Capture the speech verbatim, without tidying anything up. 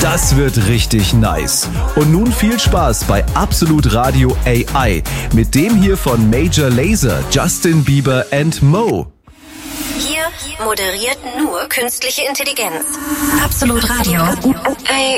Das wird richtig nice. Und nun viel Spaß bei Absolut Radio A I mit dem hier von Major Lazer, Justin Bieber and Mo. Hier moderiert nur künstliche Intelligenz. Absolut Radio. A I.